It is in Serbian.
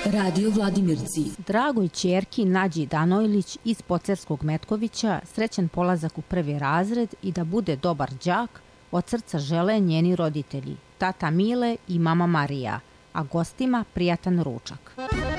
Radio Vladimirci. Dragoj ćerki Nađi Danojlić iz Pocerskog Metkovića srećan polazak u prvi razred i da bude dobar đak od srca žele njeni roditelji, tata Mile i mama Marija, a gostima prijatan ručak.